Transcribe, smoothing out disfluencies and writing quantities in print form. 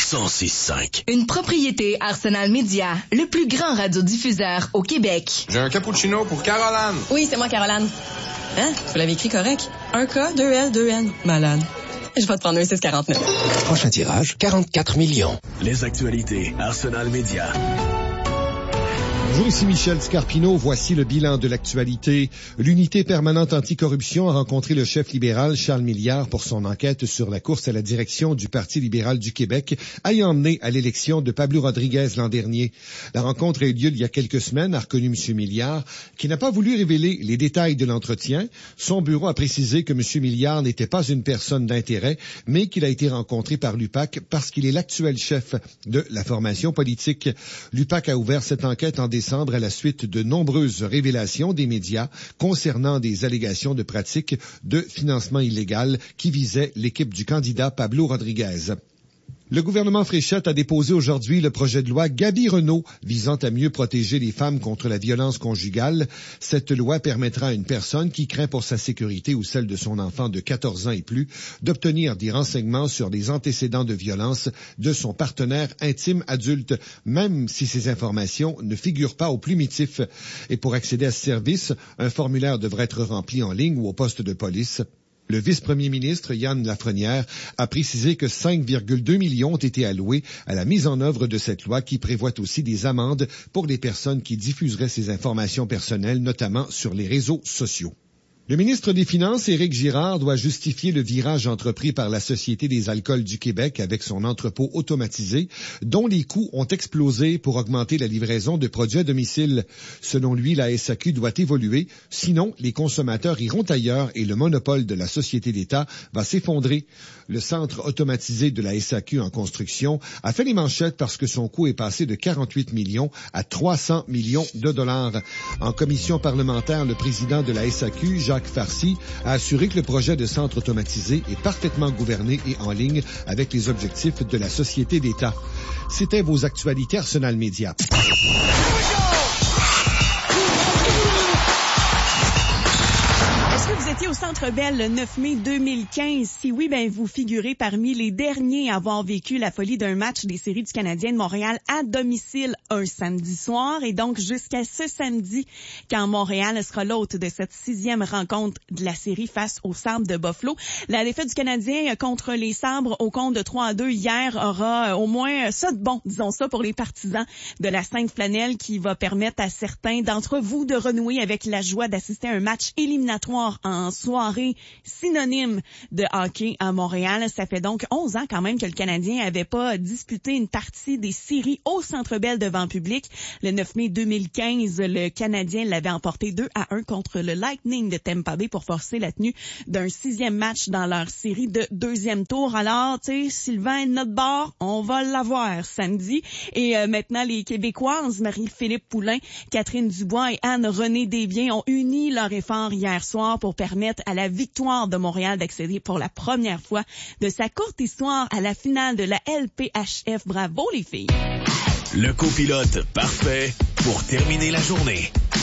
106.5. Une propriété Arsenal Média, le plus grand radiodiffuseur au Québec. J'ai un cappuccino pour Caroline. Oui, c'est moi, Caroline. Hein? Vous l'avez écrit correct. 1 K, 2 L, 2 N. Malade. Je vais te prendre un 6,49. Prochain tirage, 44 millions. Les actualités Arsenal Média. Bonjour, ici Michel Scarpino. Voici le bilan de l'actualité. L'unité permanente anticorruption a rencontré le chef libéral Charles Milliard pour son enquête sur la course à la direction du Parti libéral du Québec, ayant mené à l'élection de Pablo Rodriguez l'an dernier. La rencontre a eu lieu il y a quelques semaines, a reconnu M. Milliard, qui n'a pas voulu révéler les détails de l'entretien. Son bureau a précisé que M. Milliard n'était pas une personne d'intérêt, mais qu'il a été rencontré par l'UPAC parce qu'il est l'actuel chef de la formation politique. L'UPAC a ouvert cette enquête en décembre à la suite de nombreuses révélations des médias concernant des allégations de pratiques de financement illégal qui visaient l'équipe du candidat Pablo Rodriguez. Le gouvernement Fréchette a déposé aujourd'hui le projet de loi Gabi-Renault visant à mieux protéger les femmes contre la violence conjugale. Cette loi permettra à une personne qui craint pour sa sécurité ou celle de son enfant de 14 ans et plus d'obtenir des renseignements sur des antécédents de violence de son partenaire intime adulte, même si ces informations ne figurent pas au plumitif. Et pour accéder à ce service, un formulaire devrait être rempli en ligne ou au poste de police. Le vice-premier ministre, Yann Lafrenière, a précisé que 5,2 millions ont été alloués à la mise en œuvre de cette loi qui prévoit aussi des amendes pour les personnes qui diffuseraient ces informations personnelles, notamment sur les réseaux sociaux. Le ministre des Finances, Éric Girard, doit justifier le virage entrepris par la Société des alcools du Québec avec son entrepôt automatisé, dont les coûts ont explosé pour augmenter la livraison de produits à domicile. Selon lui, la SAQ doit évoluer, sinon les consommateurs iront ailleurs et le monopole de la Société d'État va s'effondrer. Le centre automatisé de la SAQ en construction a fait les manchettes parce que son coût est passé de 48 millions à 300 millions de dollars. En commission parlementaire, le président de la SAQ, Jacques Farcy, a assuré que le projet de centre automatisé est parfaitement gouverné et en ligne avec les objectifs de la Société d'État. C'était vos actualités Arsenal Média. Vous étiez au Centre Bell le 9 mai 2015. Si oui, vous figurez parmi les derniers à avoir vécu la folie d'un match des séries du Canadien de Montréal à domicile un samedi soir. Et donc, jusqu'à ce samedi, quand Montréal sera l'hôte de cette 6e rencontre de la série face aux Sabres de Buffalo. La défaite du Canadien contre les Sabres au compte de 3-2 hier aura au moins ça de bon, disons ça, pour les partisans de la Sainte Flanelle qui va permettre à certains d'entre vous de renouer avec la joie d'assister à un match éliminatoire en soirée synonyme de hockey à Montréal. Ça fait donc 11 ans quand même que le Canadien avait pas disputé une partie des séries au Centre Bell devant public. Le 9 mai 2015, le Canadien l'avait emporté 2-1 contre le Lightning de Tampa Bay pour forcer la tenue d'un 6e match dans leur série de 2e tour. Alors, tu sais, Sylvain, notre bord, on va l'avoir samedi. Et maintenant, les Québécoises, Marie-Philippe Poulin, Catherine Dubois et Anne-Renée Desbiens ont uni leurs efforts hier soir pour permettre à la Victoire de Montréal d'accéder pour la première fois de sa courte histoire à la finale de la LPHF. Bravo les filles! Le copilote parfait pour terminer la journée.